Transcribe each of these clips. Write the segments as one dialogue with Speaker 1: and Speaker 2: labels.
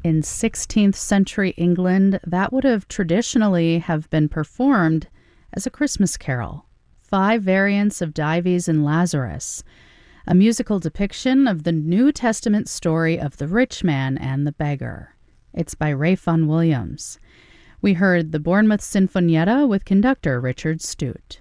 Speaker 1: In 16th century England, that would have traditionally have been performed as a Christmas carol. 5 variants of Dives and Lazarus, a musical depiction of the New Testament story of the rich man and the beggar. It's by Ralph Vaughan Williams. We heard the Bournemouth Sinfonietta with conductor Richard Stute.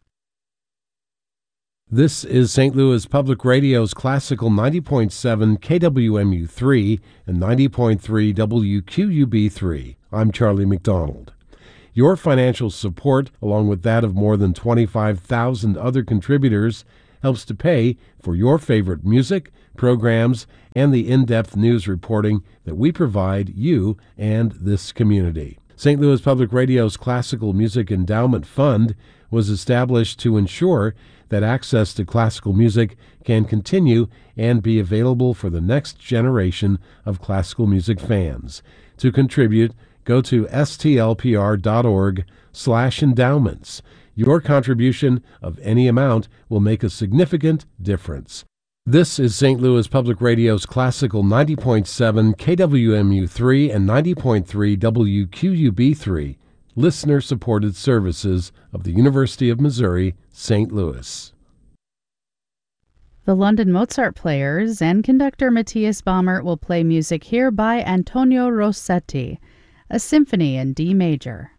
Speaker 2: This is St. Louis Public Radio's Classical 90.7 KWMU3 and 90.3 WQUB3. I'm Charlie McDonald. Your financial support, along with that of more than 25,000 other contributors, helps to pay for your favorite music, programs, and the in-depth news reporting that we provide you and this community. St. Louis Public Radio's Classical Music Endowment Fund was established to ensure that access to classical music can continue and be available for the next generation of classical music fans. To contribute, go to stlpr.org/endowments. Your contribution of any amount will make a significant difference. This is St. Louis Public Radio's Classical 90.7 KWMU3 and 90.3 WQUB3, listener-supported services of the University of Missouri, St. Louis.
Speaker 1: The London Mozart Players and conductor Matthias Baumert will play music here by Antonio Rossetti, a symphony in D major.